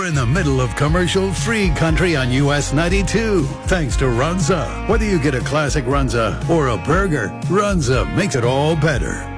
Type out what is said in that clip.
You're in the middle of commercial-free country on US 92. Thanks to Runza. Whether you get a classic Runza or a burger, Runza makes it all better.